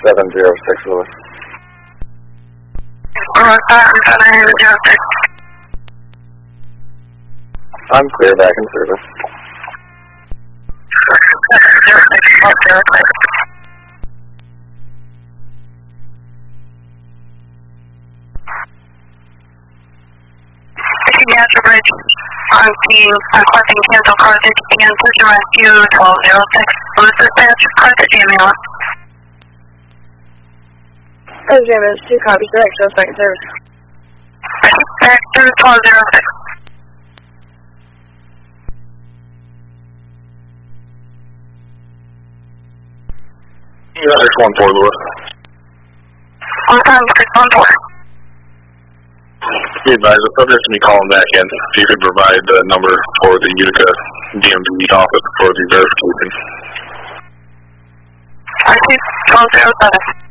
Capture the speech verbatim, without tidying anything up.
seven zero six Lewis. Alright, seven zero six. I'm clear back in service. seven zero six, one zero clear. Natural Bridge, on team, requesting cancel Carthage and search and rescue twelve zero six. Lewis dispatch, Carthage ambulance. Carthage ambulance, two copies, direct, suspect in service. Back through twelve zero six. Yeah, six one four Lewis. One time, six one four. Be advised, the subject to be calling back in. If you could provide the number for the Utica D M V office for the verification. I see twelve zero seven.